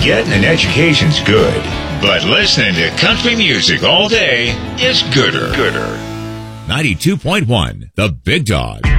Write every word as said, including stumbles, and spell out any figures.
Getting an education's good, but listening to country music all day is gooder. Gooder. ninety-two point one, The Big Dog.